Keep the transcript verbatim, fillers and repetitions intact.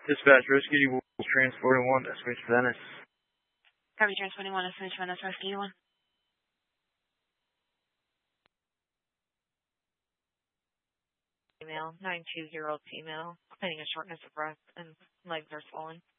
Dispatch Rescue Wolf transporting one to Switch Venice. Copy transporting one to Switch Venice Rescue one. Female, nine two zero female, complaining of shortness of breath and legs are swollen.